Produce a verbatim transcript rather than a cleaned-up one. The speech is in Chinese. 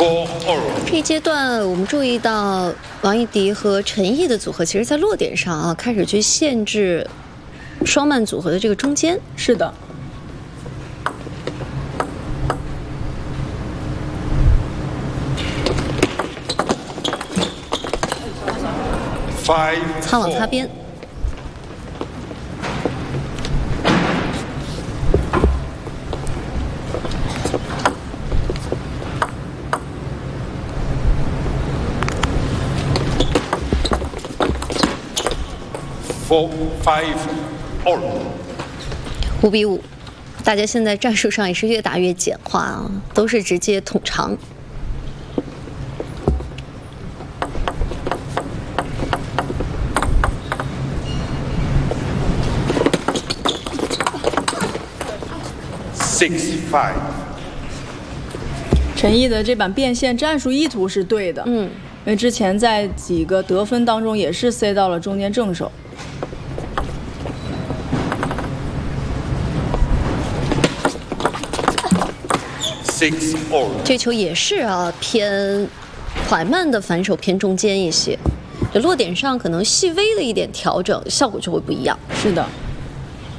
four all。 这一阶段，我们注意到王艺迪和陈毅的组合，其实在落点上啊，开始去限制双慢组合的这个中间。 是的。 擦网擦边，五比五，大家现在战术上也是越打越简化啊，都是直接捅长。 Six five。 陈毅的这版变线战术意图是对的，嗯，因为之前在几个得分当中也是塞到了中间正手。 Six all。 这球也是啊，偏缓慢的反手偏中间一些，落点上可能细微的一点调整，效果就会不一样。 是的。